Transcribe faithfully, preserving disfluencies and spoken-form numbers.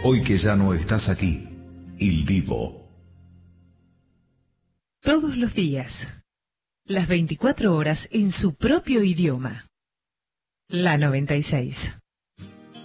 hoy que ya no estás aquí, Il Divo. Todos los días, las veinticuatro horas en su propio idioma. La noventa y seis.